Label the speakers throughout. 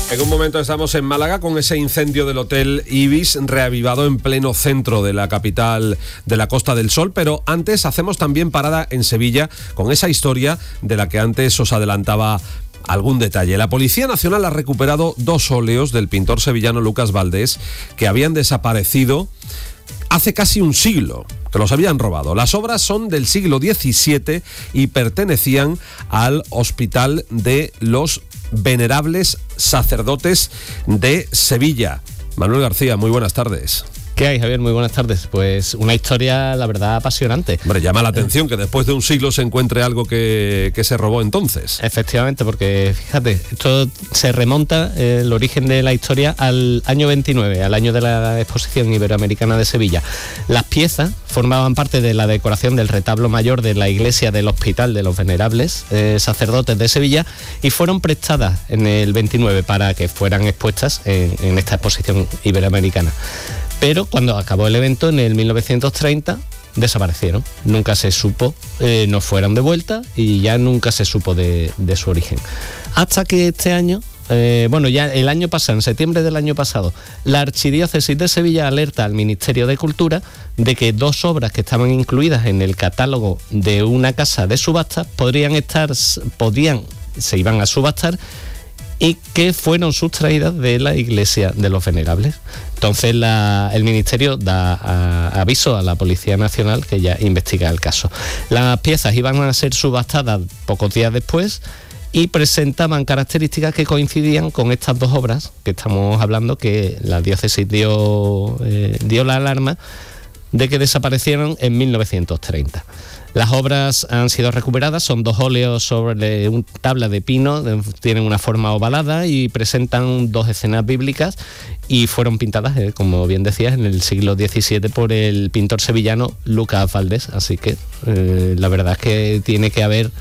Speaker 1: En un momento estamos en Málaga con ese incendio del Hotel Ibis reavivado en pleno centro de la capital de la Costa del Sol, pero antes hacemos también parada en Sevilla con esa historia de la que antes os adelantaba algún detalle. La Policía Nacional ha recuperado 2 óleos del pintor sevillano Lucas Valdés que habían desaparecido hace casi un siglo, que los habían robado. Las obras son del siglo XVII y pertenecían al Hospital de los Venerables Sacerdotes de Sevilla. Manuel García, muy buenas tardes.
Speaker 2: ¿Qué hay, Javier? Muy buenas tardes. Pues una historia, la verdad, apasionante.
Speaker 1: Hombre, llama la atención que después de un siglo se encuentre algo que se robó entonces.
Speaker 2: Efectivamente, porque fíjate, esto se remonta, el origen de la historia, al año 29, al año de la Exposición Iberoamericana de Sevilla. Las piezas formaban parte de la decoración del retablo mayor de la iglesia del Hospital de los Venerables Sacerdotes de Sevilla y fueron prestadas en el 29 para que fueran expuestas en esta Exposición Iberoamericana. Pero cuando acabó el evento, en el 1930, desaparecieron. Nunca se supo, no fueron de vuelta y ya nunca se supo de su origen. Hasta que este año, ya el año pasado, en septiembre del año pasado, la Archidiócesis de Sevilla alerta al Ministerio de Cultura de que 2 obras que estaban incluidas en el catálogo de una casa de subastas se iban a subastar y que fueron sustraídas de la iglesia de los Venerables. Entonces el Ministerio da aviso a la Policía Nacional que ya investiga el caso. Las piezas iban a ser subastadas pocos días después y presentaban características que coincidían con estas 2 obras que estamos hablando, que la diócesis dio la alarma de que desaparecieron en 1930. Las obras han sido recuperadas, son 2 óleos sobre una tabla de pino, tienen una forma ovalada y presentan 2 escenas bíblicas y fueron pintadas, como bien decías, en el siglo XVII por el pintor sevillano Lucas Valdés. Así que la verdad es que tiene que haber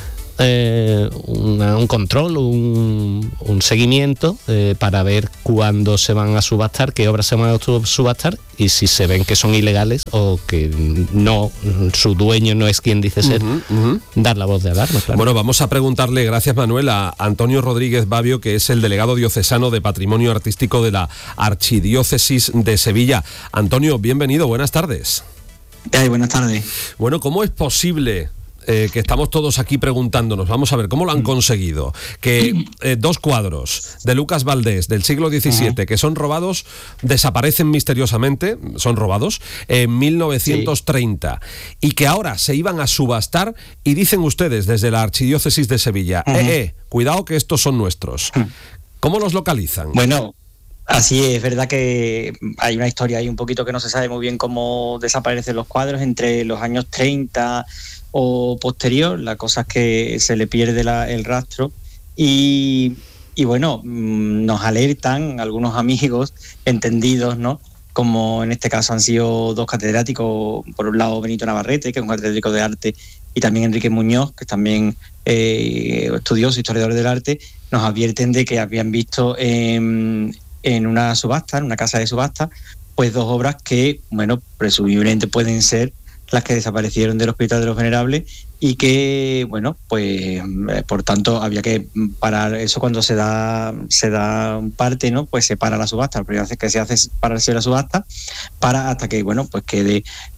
Speaker 2: un control, un seguimiento para ver cuándo se van a subastar, qué obras se van a subastar y si se ven que son ilegales o que no, su dueño no es quien dice ser, dar la voz de alarma, claro.
Speaker 1: Bueno, vamos a preguntarle, gracias Manuel, a Antonio Rodríguez Babio, que es el delegado diocesano de Patrimonio Artístico de la Archidiócesis de Sevilla. Antonio, bienvenido, buenas tardes.
Speaker 3: Buenas tardes.
Speaker 1: Bueno, ¿cómo es posible que estamos todos aquí preguntándonos, vamos a ver, ¿cómo lo han conseguido? Que 2 cuadros de Lucas Valdés del siglo XVII que son robados, desaparecen misteriosamente, son robados, en 1930, y que ahora se iban a subastar y dicen ustedes desde la Archidiócesis de Sevilla, cuidado que estos son nuestros. ¿Cómo los localizan?
Speaker 3: Bueno, así es verdad que hay una historia ahí un poquito que no se sabe muy bien cómo desaparecen los cuadros entre los años 30 o posterior. La cosa es que se le pierde el rastro y bueno, nos alertan algunos amigos entendidos, ¿no? Como en este caso han sido 2 catedráticos, por un lado Benito Navarrete, que es un catedrático de arte, y también Enrique Muñoz, que es también estudioso, historiador del arte. Nos advierten de que habían visto en una subasta, en una casa de subasta, pues 2 obras que, bueno, presumiblemente pueden ser las que desaparecieron del Hospital de los Venerables y que, bueno, pues por tanto había que parar eso cuando se da un parte, ¿no? Pues se para la subasta. La primera vez que se hace es pararse la subasta hasta que, bueno, pues quede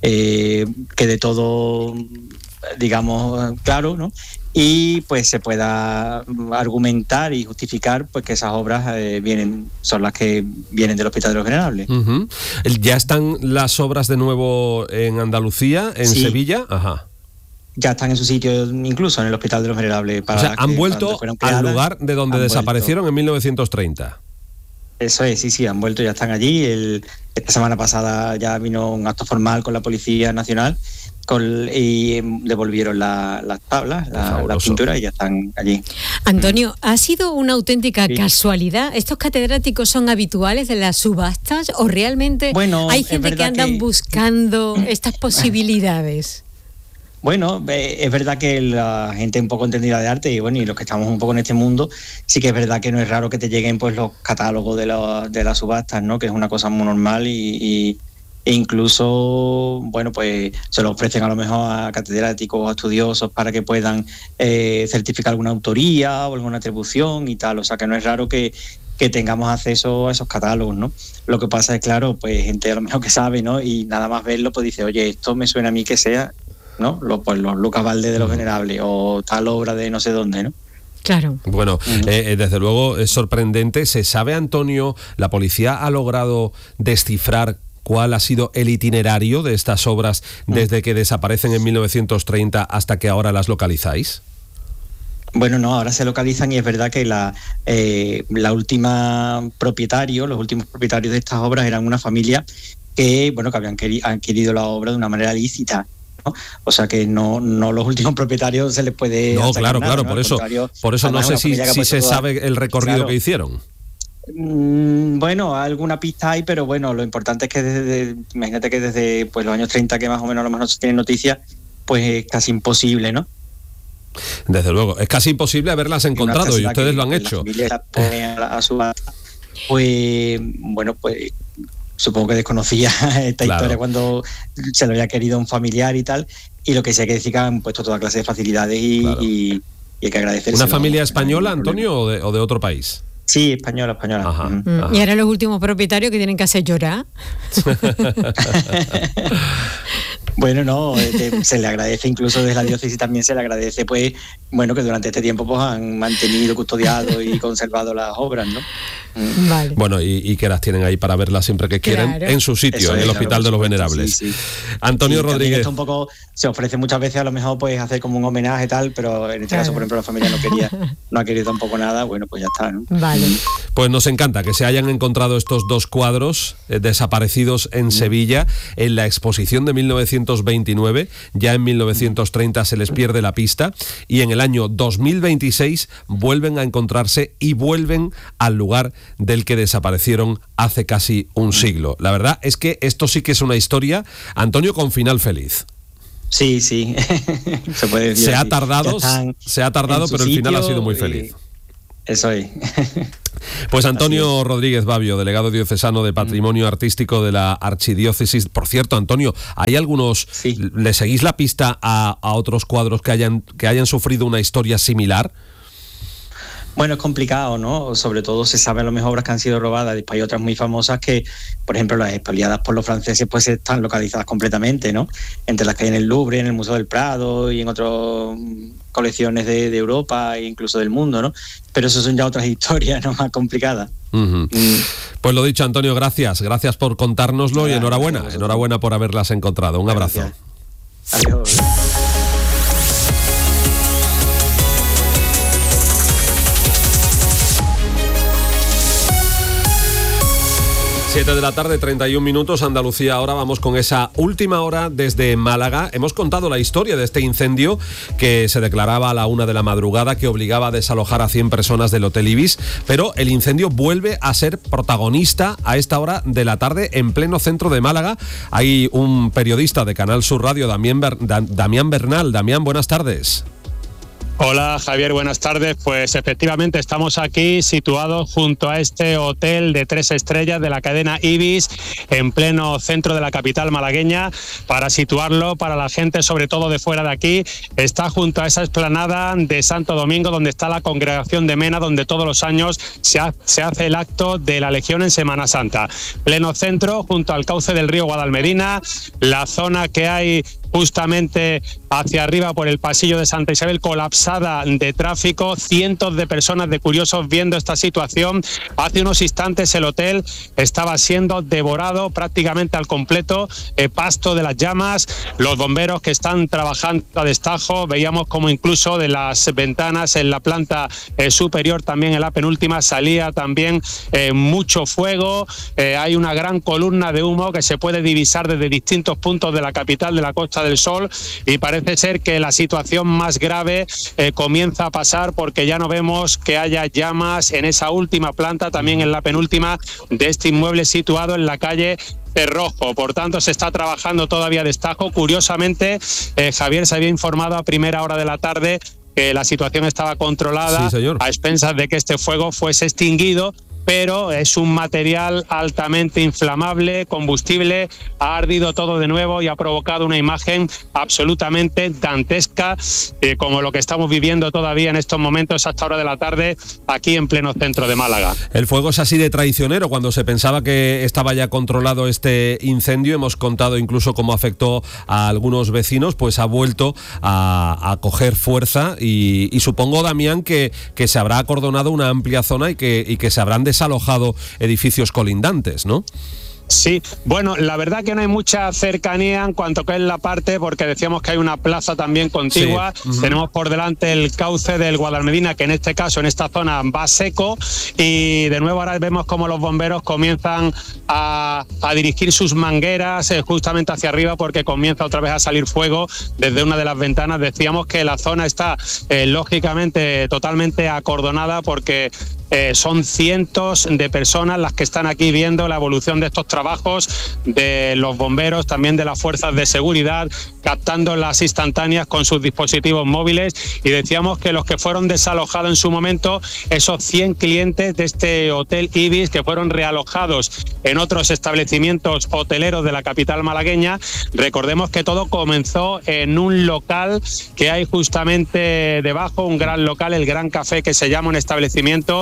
Speaker 3: todo, digamos, claro, ¿no? Y pues se pueda argumentar y justificar pues que esas obras son las que vienen del Hospital de los Venerables.
Speaker 1: ¿Ya están las obras de nuevo en Andalucía, en Sevilla? Ajá.
Speaker 3: Ya están en su sitio, incluso en el Hospital de los Venerables.
Speaker 1: Han vuelto al lugar de donde desaparecieron en 1930.
Speaker 3: Eso es, sí, han vuelto, ya están allí. Esta semana pasada ya vino un acto formal con la Policía Nacional y devolvieron las tablas, la pintura, y ya están allí.
Speaker 4: Antonio, ¿ha sido una auténtica casualidad? ¿Estos catedráticos son habituales de las subastas o realmente hay gente que andan buscando estas posibilidades?
Speaker 3: Bueno, es verdad que la gente un poco entendida de arte y bueno, y los que estamos un poco en este mundo, sí que es verdad que no es raro que te lleguen pues los catálogos de las subastas, ¿no? Que es una cosa muy normal e incluso, bueno, pues se lo ofrecen a lo mejor a catedráticos o a estudiosos para que puedan certificar alguna autoría o alguna atribución y tal. O sea que no es raro que que tengamos acceso a esos catálogos, ¿no? Lo que pasa es, claro, pues gente a lo mejor que sabe, ¿no? Y nada más verlo, pues dice, oye, esto me suena a mí que sea, ¿no? Pues los Lucas Valdés de Los Venerables o tal obra de no sé dónde, ¿no?
Speaker 4: Claro.
Speaker 1: Bueno, desde luego es sorprendente. ¿Se sabe, Antonio, la policía ha logrado descifrar cuál ha sido el itinerario de estas obras desde que desaparecen en 1930 hasta que ahora las localizáis?
Speaker 3: Bueno, no, ahora se localizan y es verdad que los últimos propietarios de estas obras eran una familia que, bueno, que habían adquirido la obra de una manera lícita, ¿no? O sea que no los últimos propietarios se les puede...
Speaker 1: No, claro, nada, ¿no? Por eso no sé si se sabe el recorrido que hicieron.
Speaker 3: Bueno, alguna pista hay, pero bueno, lo importante es que imagínate que desde pues los años 30, que más o menos a lo mejor se tienen noticias, pues es casi imposible, ¿no?
Speaker 1: Desde luego, es casi imposible haberlas encontrado y ustedes lo han hecho.
Speaker 3: Pues bueno, pues supongo que desconocía esta historia cuando se lo había querido un familiar y tal, y lo que sí hay que decir que han puesto toda clase de facilidades y hay que agradecerse.
Speaker 1: ¿Una familia española, Antonio, o de otro país?
Speaker 3: Sí, española.
Speaker 1: Ajá.
Speaker 4: Y ahora los últimos propietarios que tienen que hacer llorar.
Speaker 3: Bueno, no, se le agradece, incluso desde la diócesis también se le agradece, pues, bueno, que durante este tiempo pues han mantenido, custodiado y conservado las obras, ¿no?
Speaker 4: Vale.
Speaker 1: Bueno, y que las tienen ahí para verlas siempre que quieran, en su sitio, en el Hospital de los Venerables.
Speaker 3: Sí.
Speaker 1: Antonio Rodríguez.
Speaker 3: Esto un poco se ofrece muchas veces, a lo mejor pues hacer como un homenaje y tal, pero en este caso, por ejemplo, la familia no ha querido tampoco nada, bueno, pues ya está, ¿no?
Speaker 4: Vale.
Speaker 1: Pues nos encanta que se hayan encontrado estos dos cuadros desaparecidos en Sevilla en la exposición de 1929. Ya en 1930 se les pierde la pista y en el año 2026 vuelven a encontrarse y vuelven al lugar del que desaparecieron hace casi un siglo. La verdad es que esto sí que es una historia, Antonio, con final feliz.
Speaker 3: Sí, se puede decir.
Speaker 1: Se ha tardado, pero el final ha sido muy feliz.
Speaker 3: Eso es.
Speaker 1: Pues Antonio Rodríguez Babio, delegado diocesano de Patrimonio Artístico de la Archidiócesis. Por cierto, Antonio, ¿hay algunos, le seguís la pista a otros cuadros que hayan sufrido una historia similar?
Speaker 3: Bueno, es complicado, ¿no? Sobre todo se saben las mejores obras que han sido robadas. Después hay otras muy famosas que, por ejemplo, las expoliadas por los franceses, pues están localizadas completamente, ¿no? Entre las que hay en el Louvre, en el Museo del Prado y en otras colecciones de Europa e incluso del mundo, ¿no? Pero eso son ya otras historias, ¿no? Más complicadas.
Speaker 1: Pues lo dicho, Antonio, gracias por contárnoslo y enhorabuena por haberlas encontrado. Un abrazo.
Speaker 3: Adiós.
Speaker 1: 7 de la tarde, 31 minutos, Andalucía. Ahora vamos con esa última hora desde Málaga. Hemos contado la historia de este incendio que se declaraba a la 1 de la madrugada, que obligaba a desalojar a 100 personas del Hotel Ibis, pero el incendio vuelve a ser protagonista a esta hora de la tarde en pleno centro de Málaga. Hay un periodista de Canal Sur Radio, Damián Bernal. Damián, buenas tardes.
Speaker 5: Hola Javier, buenas tardes. Pues efectivamente estamos aquí situados junto a este hotel de 3 estrellas de la cadena Ibis en pleno centro de la capital malagueña. Para situarlo para la gente, sobre todo de fuera de aquí, está junto a esa explanada de Santo Domingo donde está la congregación de Mena, donde todos los años se hace el acto de la Legión en Semana Santa. Pleno centro, junto al cauce del río Guadalmedina, la zona que hay justamente hacia arriba por el pasillo de Santa Isabel colapsada de tráfico, cientos de personas, de curiosos viendo esta situación. Hace unos instantes el hotel estaba siendo devorado prácticamente al completo, pasto de las llamas, los bomberos que están trabajando a destajo. Veíamos como incluso de las ventanas en la planta superior, también en la penúltima, salía también mucho fuego. Hay una gran columna de humo que se puede divisar desde distintos puntos de la capital, de la Costa del Sol, y parece ser que la situación más grave comienza a pasar, porque ya no vemos que haya llamas en esa última planta, también en la penúltima de este inmueble situado en la calle Cerrojo. Por tanto, se está trabajando todavía a destajo. Curiosamente, Javier, se había informado a primera hora de la tarde que la situación estaba controlada,
Speaker 1: sí, señor,
Speaker 5: a expensas de que este fuego fuese extinguido, pero es un material altamente inflamable, combustible, ha ardido todo de nuevo y ha provocado una imagen absolutamente dantesca, como lo que estamos viviendo todavía en estos momentos a esta hora de la tarde aquí en pleno centro de Málaga.
Speaker 1: El fuego es así de traicionero. Cuando se pensaba que estaba ya controlado este incendio, hemos contado incluso cómo afectó a algunos vecinos, pues ha vuelto a coger fuerza y supongo, Damián, que se habrá acordonado una amplia zona y que se habrán desalojado edificios colindantes, ¿no?
Speaker 5: Sí, bueno, la verdad que no hay mucha cercanía en cuanto que es la parte, porque decíamos que hay una plaza también contigua, sí. Tenemos por delante el cauce del Guadalmedina, que en este caso, en esta zona, va seco, y de nuevo ahora vemos cómo los bomberos comienzan a dirigir sus mangueras justamente hacia arriba, porque comienza otra vez a salir fuego desde una de las ventanas. Decíamos que la zona está lógicamente totalmente acordonada, porque son cientos de personas las que están aquí viendo la evolución de estos trabajos de los bomberos, también de las fuerzas de seguridad, captando las instantáneas con sus dispositivos móviles. Y decíamos que los que fueron desalojados en su momento, esos 100 clientes de este Hotel Ibis que fueron realojados en otros establecimientos hoteleros de la capital malagueña, recordemos que todo comenzó en un local que hay justamente debajo, un gran local, el Gran Café, que se llama un establecimiento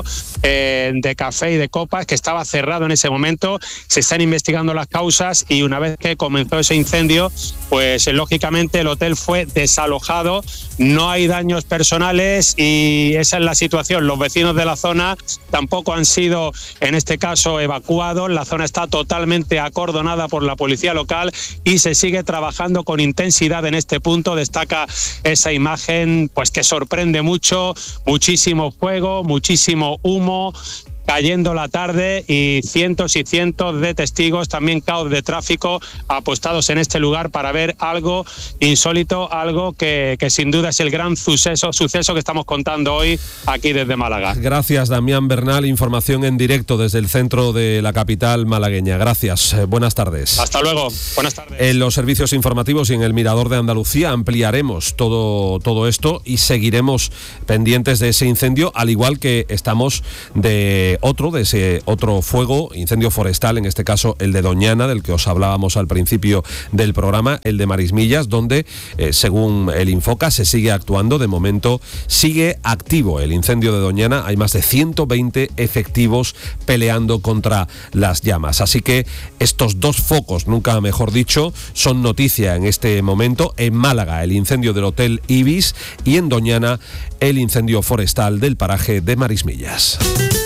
Speaker 5: de café y de copas que estaba cerrado en ese momento. Se están investigando las causas y una vez que comenzó ese incendio, pues lógicamente el hotel fue desalojado. No hay daños personales y esa es la situación. Los vecinos de la zona tampoco han sido, en este caso, evacuados. La zona está totalmente acordonada por la policía local y se sigue trabajando con intensidad en este punto. Destaca esa imagen, pues que sorprende mucho, muchísimo fuego, muchísimo humo cayendo la tarde y cientos de testigos, también caos de tráfico apostados en este lugar para ver algo insólito, algo que sin duda es el gran suceso que estamos contando hoy aquí desde Málaga.
Speaker 1: Gracias, Damián Bernal, información en directo desde el centro de la capital malagueña. Gracias, buenas tardes.
Speaker 5: Hasta luego, buenas tardes.
Speaker 1: En los servicios informativos y en el Mirador de Andalucía ampliaremos todo esto y seguiremos pendientes de ese incendio, al igual que estamos de ese otro fuego, incendio forestal, en este caso el de Doñana, del que os hablábamos al principio del programa, el de Marismillas, donde según el Infoca se sigue actuando. De momento sigue activo el incendio de Doñana, hay más de 120 efectivos peleando contra las llamas, así que estos dos focos, nunca mejor dicho, son noticia en este momento. En Málaga el incendio del Hotel Ibis y en Doñana el incendio forestal del paraje de Marismillas.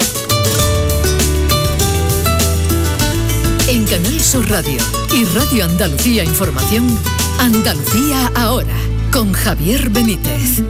Speaker 6: En Canal Sur Radio y Radio Andalucía Información, Andalucía Ahora, con Javier Benítez.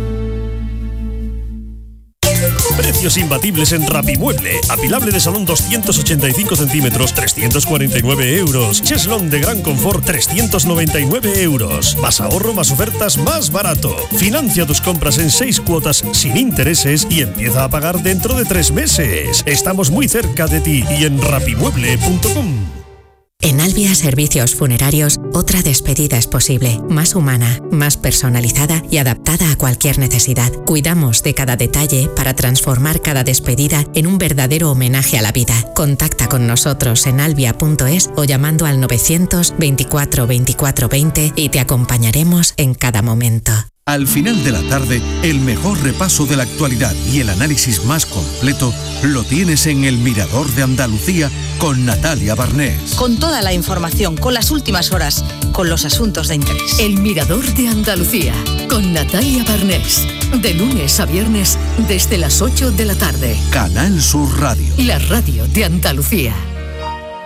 Speaker 7: Precios imbatibles en Rapimueble. Apilable de salón 285 centímetros, 349 euros. Cheslón de gran confort, 399 euros. Más ahorro, más ofertas, más barato. Financia tus compras en 6 cuotas sin intereses y empieza a pagar dentro de 3 meses. Estamos muy cerca de ti y en rapimueble.com.
Speaker 8: En Albia Servicios Funerarios, otra despedida es posible, más humana, más personalizada y adaptada a cualquier necesidad. Cuidamos de cada detalle para transformar cada despedida en un verdadero homenaje a la vida. Contacta con nosotros en albia.es o llamando al 924 24 20 y te acompañaremos en cada momento.
Speaker 9: Al final de la tarde, el mejor repaso de la actualidad y el análisis más completo lo tienes en El Mirador de Andalucía con Natalia Barnés.
Speaker 10: Con toda la información, con las últimas horas, con los asuntos de interés.
Speaker 6: El Mirador de Andalucía con Natalia Barnés. De lunes a viernes desde las 8 de la tarde.
Speaker 9: Canal Sur Radio.
Speaker 6: La radio de Andalucía.